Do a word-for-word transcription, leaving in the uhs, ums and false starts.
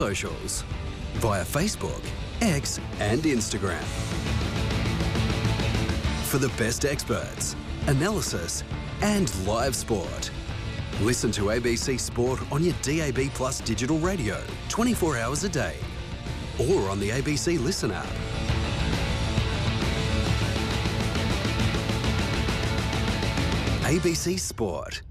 socials via Facebook, X and Instagram. For the best experts, analysis and live sport. Listen to A B C Sport on your D A B Plus digital radio twenty-four hours a day or on the A B C Listen app. A B C Sport.